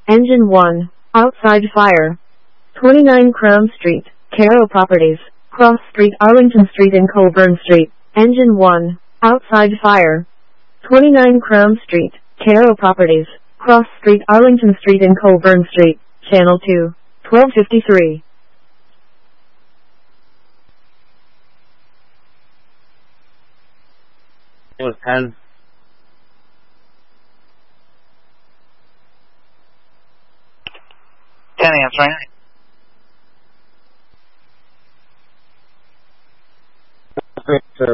Engine 1. Outside fire. 29 Crown Street, Caro Properties. Cross Street, Arlington Street and Colburn Street. Engine 1. Outside fire. 29 Crown Street, Caro Properties. Cross Street, Arlington Street and Colburn Street. Channel 2. 1253. It was 10. Answering. Great,